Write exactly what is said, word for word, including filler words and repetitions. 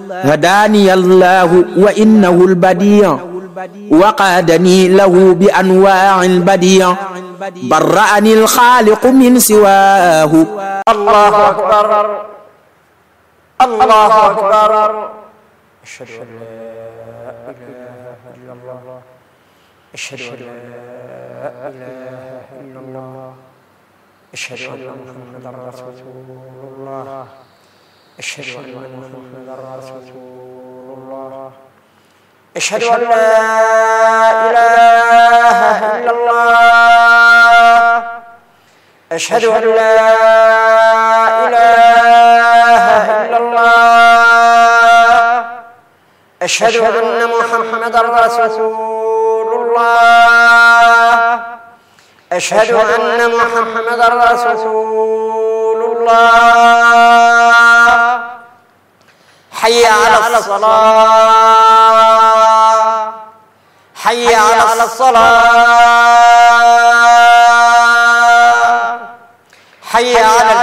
هداني الله وإنه البديع وقادني له بأنواع البديع برأني الخالق من سواه. الله أكبر الله أكبر. أشهد أن لا إله إلا الله أشهد أن لا إله إلا الله أشهد أن محمدا رسول الله أشهد أن محمدا رسول الله أشهد أن لا إله إلا الله أشهد أن لا إله إلا الله أشهد أن محمدا رسول الله أشهد أن محمدا رسول الله. حي على الصلاة حي على الصلاة حي على